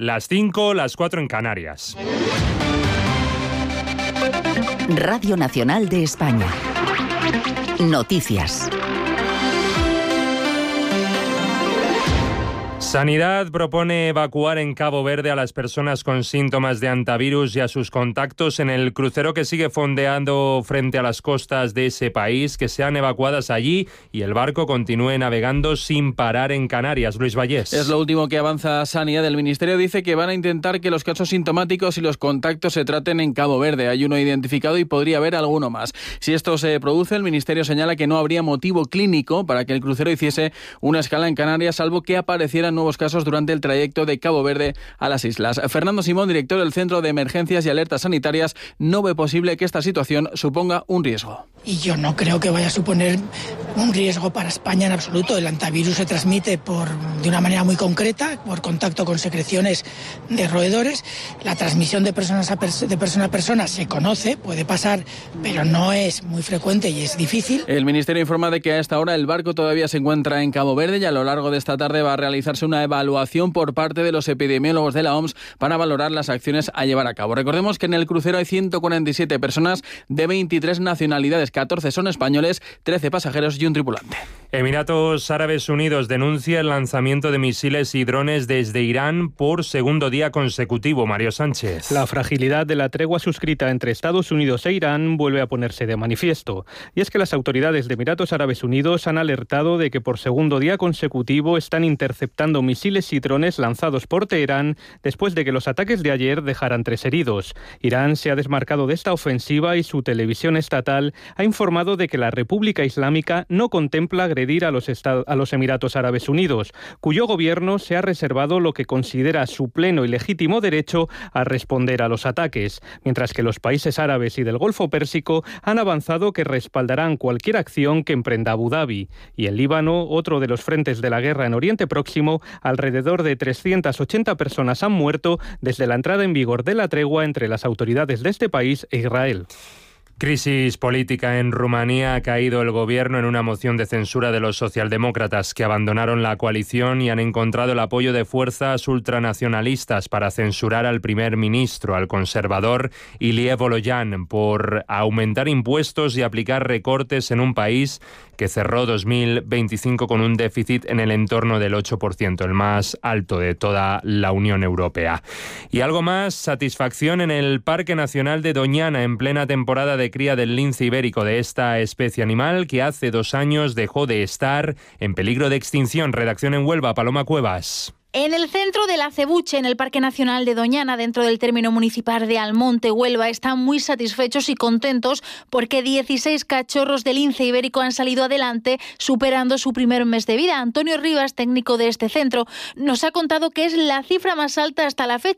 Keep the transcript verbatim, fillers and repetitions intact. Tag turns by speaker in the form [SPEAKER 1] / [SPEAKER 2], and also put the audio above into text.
[SPEAKER 1] Las cinco, las cuatro en Canarias.
[SPEAKER 2] Radio Nacional de España. Noticias.
[SPEAKER 1] Sanidad propone evacuar en Cabo Verde a las personas con síntomas de hantavirus y a sus contactos en el crucero que sigue fondeando frente a las costas de ese país, que sean evacuadas allí y el barco continúe navegando sin parar en Canarias. Luis Vallés.
[SPEAKER 3] Es lo último que avanza Sanidad. El Ministerio dice que van a intentar que los casos sintomáticos y los contactos se traten en Cabo Verde. Hay uno identificado y podría haber alguno más. Si esto se produce, el Ministerio señala que no habría motivo clínico para que el crucero hiciese una escala en Canarias, salvo que aparecieran nuevos casos durante el trayecto de Cabo Verde a las islas. Fernando Simón, director del Centro de Emergencias y Alertas Sanitarias, no ve posible que esta situación suponga un riesgo.
[SPEAKER 4] Y yo no creo que vaya a suponer un riesgo para España en absoluto. El hantavirus se transmite por, de una manera muy concreta, por contacto con secreciones de roedores. La transmisión de, personas a pers- de persona a persona se conoce, puede pasar, pero no es muy frecuente y es difícil.
[SPEAKER 3] El Ministerio informa de que a esta hora el barco todavía se encuentra en Cabo Verde y a lo largo de esta tarde va a realizarse una evaluación por parte de los epidemiólogos de la O M S para valorar las acciones a llevar a cabo. Recordemos que en el crucero hay ciento cuarenta y siete personas de veintitrés nacionalidades, catorce son españoles, trece pasajeros y un tripulante.
[SPEAKER 1] Emiratos Árabes Unidos denuncia el lanzamiento de misiles y drones desde Irán por segundo día consecutivo. Mario Sánchez.
[SPEAKER 5] La fragilidad de la tregua suscrita entre Estados Unidos e Irán vuelve a ponerse de manifiesto. Y es que las autoridades de Emiratos Árabes Unidos han alertado de que por segundo día consecutivo están interceptando misiles y drones lanzados por Teherán después de que los ataques de ayer dejaran tres heridos. Irán se ha desmarcado de esta ofensiva y su televisión estatal ha informado de que la República Islámica no contempla agredir a los, Estados, a los Emiratos Árabes Unidos, cuyo gobierno se ha reservado lo que considera su pleno y legítimo derecho a responder a los ataques, mientras que los países árabes y del Golfo Pérsico han avanzado que respaldarán cualquier acción que emprenda Abu Dhabi. Y en Líbano, otro de los frentes de la guerra en Oriente Próximo, alrededor de trescientas ochenta personas han muerto desde la entrada en vigor de la tregua entre las autoridades de este país e Israel.
[SPEAKER 1] Crisis política en Rumanía. Ha caído el gobierno en una moción de censura de los socialdemócratas que abandonaron la coalición y han encontrado el apoyo de fuerzas ultranacionalistas para censurar al primer ministro, al conservador Ilie Volojan, por aumentar impuestos y aplicar recortes en un país que cerró dos mil veinticinco con un déficit en el entorno del ocho por ciento, el más alto de toda la Unión Europea. Y algo más, satisfacción en el Parque Nacional de Doñana en plena temporada de cría del lince ibérico, de esta especie animal que hace dos años dejó de estar en peligro de extinción. Redacción en Huelva, Paloma Cuevas.
[SPEAKER 6] En el centro de la Acebuche, en el Parque Nacional de Doñana, dentro del término municipal de Almonte, Huelva, están muy satisfechos y contentos porque dieciséis cachorros de lince ibérico han salido adelante, superando su primer mes de vida. Antonio Rivas, técnico de este centro, nos ha contado que es la cifra más alta hasta la fecha.